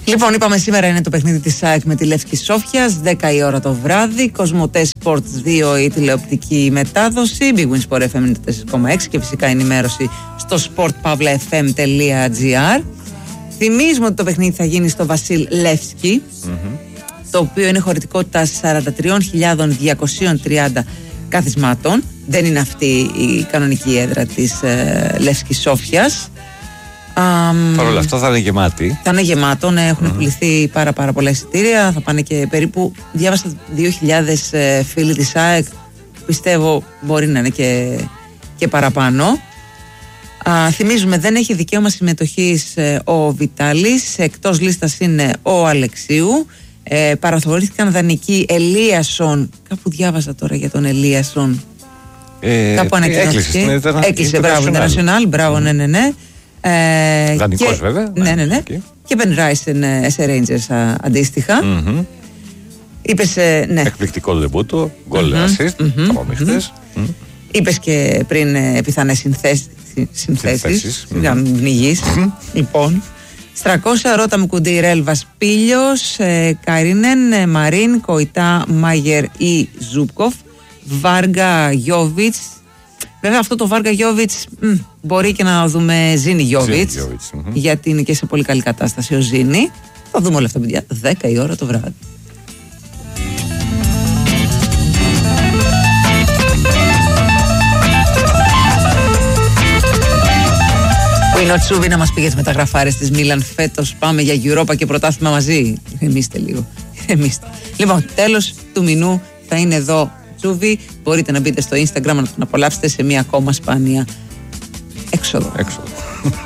Λοιπόν, είπαμε σήμερα είναι το παιχνίδι της ΑΕΚ με τη Λεύσκη Σόφιας, 10 η ώρα το βράδυ. Κοσμοτέ Sports 2 η τηλεοπτική μετάδοση. Big Win Sport FM 4,6 και φυσικά ενημέρωση στο sportpavlafm.gr. Θυμίζουμε ότι το παιχνίδι θα γίνει στο Βασίλ Λεύσκη, το οποίο είναι χωρητικότητα 43.230 καθισμάτων. Δεν είναι αυτή η κανονική έδρα της Λεύσκης Σόφιας. Παρ' όλα αυτά θα είναι γεμάτη. Θα είναι γεμάτο, ναι, έχουν πουληθεί πάρα πολλά εισιτήρια. Θα πάνε και περίπου, διάβασα 2.000 φίλοι της ΑΕΚ. Πιστεύω μπορεί να είναι και παραπάνω. Θυμίζουμε, δεν έχει δικαίωμα συμμετοχής ο Βιτάλης. Εκτός λίστας είναι ο Αλεξίου. Παραθωρήθηκαν δανεικοί Ελίασον. Κάπου διάβασα τώρα για τον Ελίασον. Κάπου ανακοινώθηκε. Έκλεισε, μπράβο, International, μπράβο, ναι. Δανεικός βέβαια. Ναι. Και Ben Rice σε Rangers αντίστοιχα. Είπες, ναι. Εκπληκτικό ντεμπούτο, γκολ assist, από μειχτές. Είπες και πριν πιθανές συνθέσεις. Μην πνιγείς. Λοιπόν, Στρακώσα, Ρώτα Μουκουντή, Ρέλβας, Πίλιος, Καρίνεν, Μαρίν, Κοϊτά, Μάγερ ή Ζούπκοφ, Βάργα, Γιόβιτς. Βέβαια αυτό το Βάργα Γιόβιτς μπορεί και να δούμε Ζήνη Γιόβιτς, γιατί είναι και σε πολύ καλή κατάσταση ο Ζήνη. Θα δούμε όλα αυτά, παιδιά, 10 η ώρα το βράδυ. Που είναι ο Τσούβι να μας πήγε τις μεταγραφάρες της Μίλαν φέτος. Πάμε για Europa και πρωτάθλημα μαζί. Ηρεμήστε λίγο. Λοιπόν, τέλος του μηνού θα είναι εδώ Τσούβι. Μπορείτε να μπείτε στο Instagram να τον απολαύσετε σε μια ακόμα σπάνια έξοδο.